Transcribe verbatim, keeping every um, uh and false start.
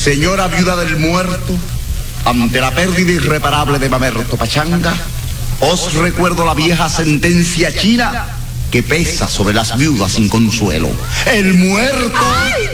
Señora viuda del muerto, ante la pérdida irreparable de Mamerto Pachanga, os recuerdo la vieja sentencia china que pesa sobre las viudas sin consuelo. El muerto... ¡Ay,